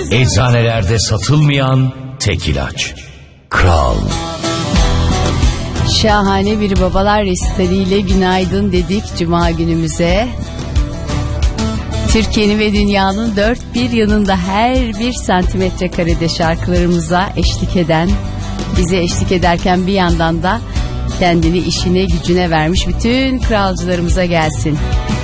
Eczanelerde satılmayan tek ilaç. Kral. Şahane bir babalar resitaliyle günaydın dedik Cuma günümüze. Türkiye'nin ve dünyanın dört bir yanında her bir santimetre karede şarkılarımıza eşlik eden, bize eşlik ederken bir yandan da kendini işine gücüne vermiş bütün kralcılarımıza gelsin.